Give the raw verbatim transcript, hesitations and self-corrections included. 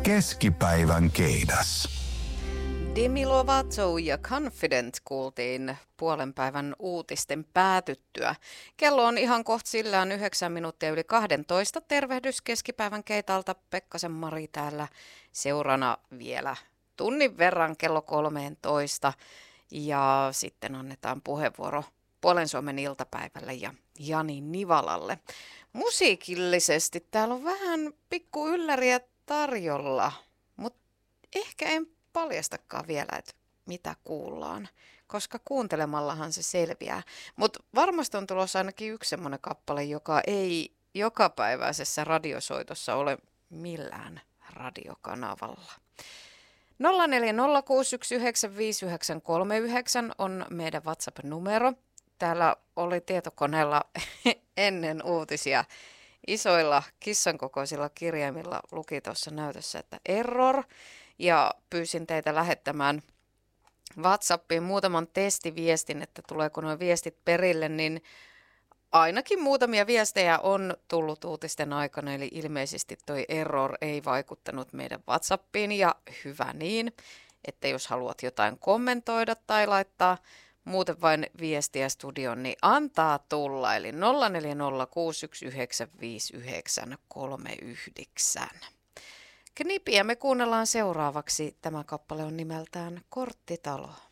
Keskipäivän keidas. Demi Lovato ja Confident kuultiin puolen päivän uutisten päätyttyä. Kello on ihan kohta sillään yhdeksän minuuttia yli kahdentoista. Tervehdys keskipäivän keitalta. Pekkasen Mari täällä seurana vielä tunnin verran kello kolmeentoista. Ja sitten annetaan puheenvuoro Puolen Suomen iltapäivälle ja Jani Nivalalle. Musiikillisesti täällä on vähän pikku ylläriä tarjolla, mutta ehkä en paljastakaan vielä, että mitä kuullaan, koska kuuntelemallahan se selviää. Mutta varmasti on tulossa ainakin yksi semmoinen kappale, joka ei jokapäiväisessä radiosoitossa ole millään radiokanavalla. nolla neljä nolla kuusi yksi yhdeksän viisi yhdeksän kolme yhdeksän on meidän WhatsApp-numero. Täällä oli tietokoneella ennen uutisia isoilla kissankokoisilla kirjaimilla luki tuossa näytössä, että error. Ja pyysin teitä lähettämään WhatsAppiin muutaman testiviestin, että tuleeko nuo viestit perille, niin ainakin muutamia viestejä on tullut uutisten aikana, eli ilmeisesti toi error ei vaikuttanut meidän WhatsAppiin, ja hyvä niin, että jos haluat jotain kommentoida tai laittaa muuten vain viestiä studioon, niin antaa tulla, eli nolla neljä nolla kuusi yksi yhdeksän viisi yhdeksän kolme yhdeksän. Knipiä me kuunnellaan seuraavaksi. Tämä kappale on nimeltään Korttitalo.